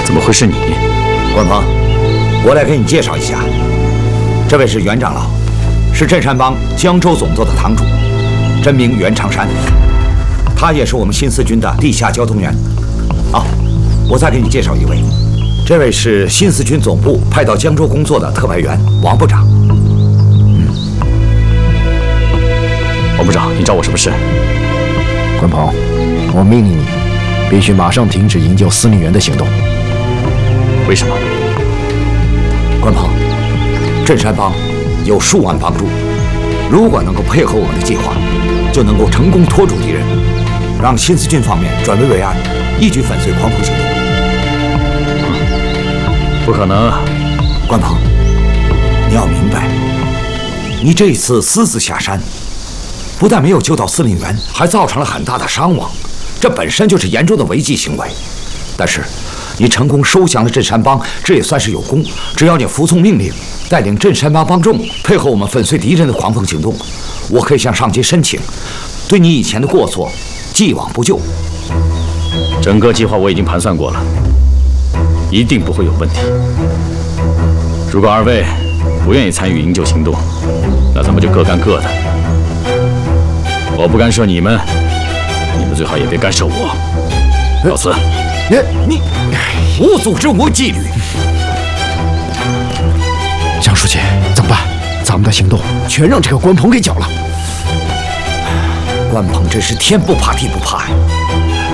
怎么会是你？ 关鹏，我来给你介绍一下，这位是袁长老，是镇山帮江州总座的堂主，真名袁长山，他也是我们新四军的地下交通员。啊，我再给你介绍一位，这位是新四军总部派到江州工作的特派员王部长。 王部长，你找我什么事？ 关鹏，我命令你，必须马上停止营救司令员的行动。 为什么？ 关鹏，镇山帮有数万帮助，如果能够配合我们的计划，就能够成功拖住敌人，让新四军方面转危为安，一举粉碎狂风行动。 不可能！ 关鹏，你要明白，你这一次私自下山，不但没有救到司令员，还造成了很大的伤亡，这本身就是严重的违纪行为。但是，你成功收降了镇山帮，这也算是有功。只要你服从命令，带领镇山帮帮众配合我们粉碎敌人的狂风行动，我可以向上级申请，对你以前的过错既往不咎。 整个计划我已经盘算过了，一定不会有问题。如果二位不愿意参与营救行动，那咱们就各干各的。我不干涉你们，你们最好也别干涉我。告辞。 你无组织无纪律。 江书记，怎么办？咱们的行动全让这个关鹏给搅了。 关鹏真是天不怕地不怕呀！